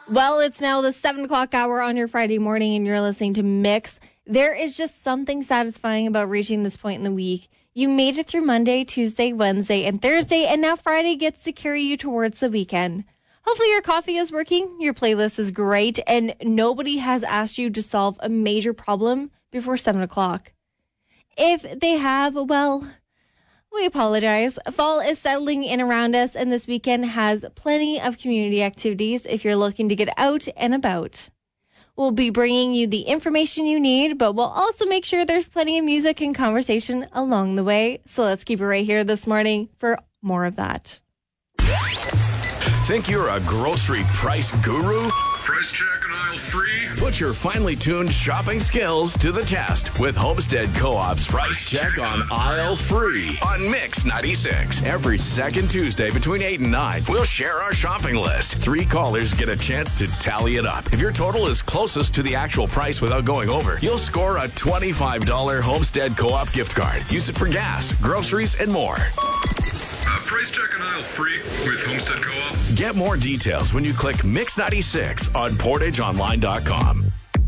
Well, it's now the 7 o'clock hour on your Friday morning, and you're listening to Mix. There is just something satisfying about reaching this point in the week. You made it through Monday, Tuesday, Wednesday, and Thursday, and now Friday gets to carry you towards the weekend. Hopefully your coffee is working, your playlist is great, and nobody has asked you to solve a major problem before 7 o'clock. If they have, well, we apologize. Fall is settling in around us, and this weekend has plenty of community activities if you're looking to get out and about. We'll be bringing you the information you need, but we'll also make sure there's plenty of music and conversation along the way. So let's keep it right here this morning for more of that. Think you're a grocery price guru? Price check and aisle free. Put your finely tuned shopping skills to the test with Homestead Co-op's Price Check on Aisle Free on Mix 96. Every second Tuesday between 8 and 9, we'll share our shopping list. 3 callers get a chance to tally it up. If your total is closest to the actual price without going over, you'll score a $25 Homestead Co-op gift card. Use it for gas, groceries, and more. Price check and aisle free with Homestead Co-op. Get more details when you click Mix 96 on PortageOnline.com.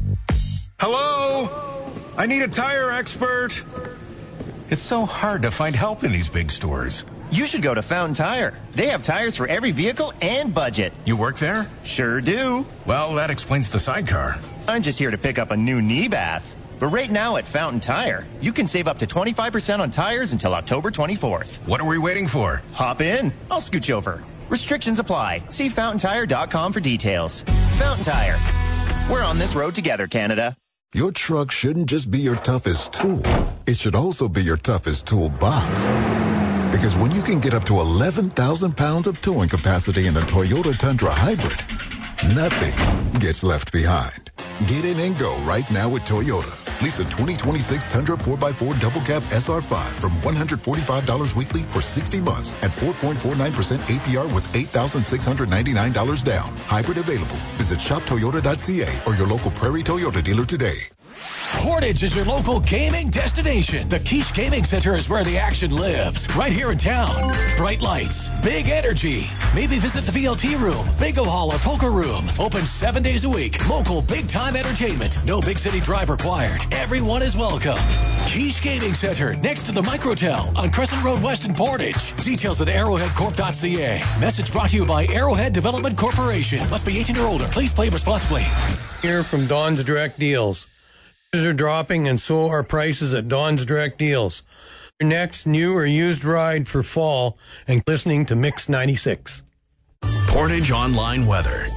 Hello? I need a tire expert. It's so hard to find help in these big stores. You should go to Fountain Tire. They have tires for every vehicle and budget. You work there? Sure do. Well, that explains the sidecar. I'm just here to pick up a new knee bath. But right now at Fountain Tire, you can save up to 25% on tires until October 24th. What are we waiting for? Hop in. I'll scooch over. Restrictions apply. See fountaintire.com for details. Fountain Tire. We're on this road together, Canada. Your truck shouldn't just be your toughest tool. It should also be your toughest toolbox. Because when you can get up to 11,000 pounds of towing capacity in a Toyota Tundra Hybrid, nothing gets left behind. Get in and go right now with Toyota. Lease a 2026 Tundra 4x4 Double Cab SR5 from $145 weekly for 60 months at 4.49% APR with $8,699 down. Hybrid available. Visit shoptoyota.ca or your local Prairie Toyota dealer today. Portage is your local gaming destination. The Quiche Gaming Center is where the action lives, right here in town. Bright lights, big energy. Maybe visit the VLT room, bingo hall, or poker room. Open 7 days a week. Local big-time entertainment. No big city drive required. Everyone is welcome. Quiche Gaming Center, next to the Microtel on Crescent Road West in Portage. Details at arrowheadcorp.ca. Message brought to you by Arrowhead Development Corporation. Must be 18 or older. Please play responsibly. Here from Don's Direct Deals. Prices are dropping and so are prices at Don's Direct Deals. Your next new or used ride for fall and listening to Mix 96. Portage Online Weather.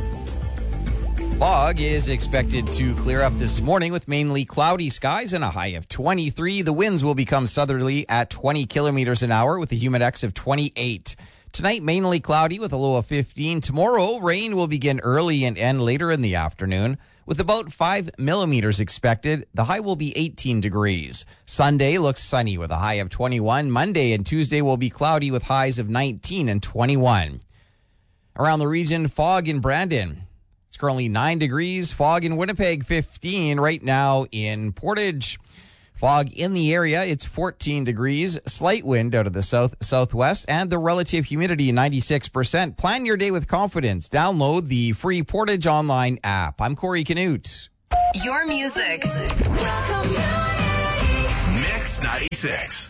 Fog is expected to clear up this morning with mainly cloudy skies and a high of 23. The winds will become southerly at 20 kilometers an hour with a humidex of 28. Tonight, mainly cloudy with a low of 15. Tomorrow, rain will begin early and end later in the afternoon with about 5 millimeters expected. The high will be 18 degrees. Sunday looks sunny with a high of 21. Monday and Tuesday will be cloudy with highs of 19 and 21. Around the region, fog in Brandon. It's currently 9 degrees. Fog in Winnipeg, 15 right now in Portage. Fog in the area, it's 14 degrees. Slight wind out of the southwest, and the relative humidity 96%. Plan your day with confidence. Download the free Portage Online app. I'm Corey Canute. Your music. Mix 96.